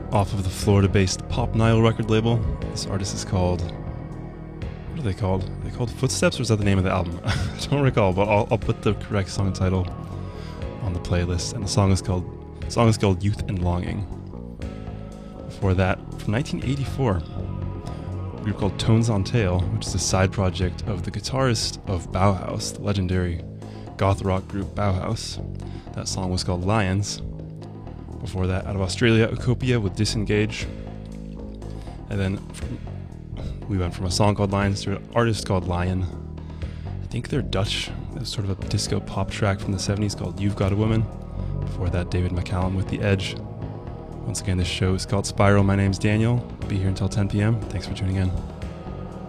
off of the Florida-based Pop Nile record label. This artist is called... What are they called? Are they called Footsteps, or is that the name of the album? I don't recall, but I'll put the correct song title on the playlist. And the song is called Youth and Longing. Before that, from 1984, a group called Tones on Tail, which is a side project of the guitarist of Bauhaus, the legendary goth rock group Bauhaus. That song was called Lions. Before that, out of Australia, Utopia with Disengage. And then we went from a song called Lions to an artist called Lion. I think they're Dutch. There's sort of a disco pop track from the 70s called You've Got a Woman. Before that, David McCallum with The Edge. Once again, this show is called Spiral. My name's Daniel. Be here until 10 p.m. Thanks for tuning in.